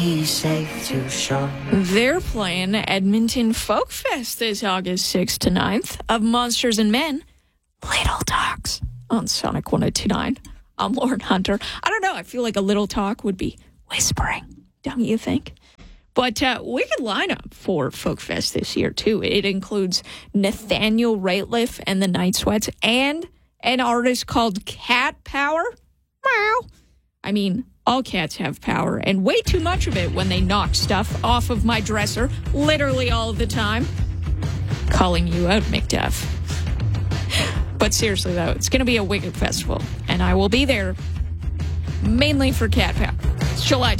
Safe to shore. They're playing Edmonton Folk Fest this August 6th to 9th of Monsters and Men, Little Talks on Sonic 102.9. I'm Lauren Hunter. I don't know. I feel like a little talk would be whispering, don't you think? But wicked lineup for Folk Fest this year, too. It includes Nathaniel Rateliff and the Night Sweats and an artist called Cat Power. Meow. I mean, all cats have power, and way too much of it when they knock stuff off of my dresser, literally all of the time. Calling you out, McDuff. But seriously, though, it's going to be a wicked festival, and I will be there mainly for cat power. It's July